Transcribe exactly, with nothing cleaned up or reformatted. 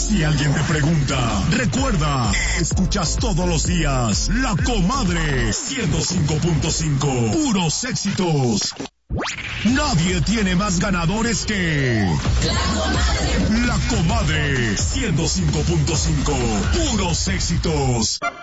Si alguien te pregunta, recuerda, escuchas todos los días La Comadre ciento cinco punto cinco. Puros éxitos. Nadie tiene más ganadores que La Comadre. La Comadre ciento cinco punto cinco. Puros éxitos.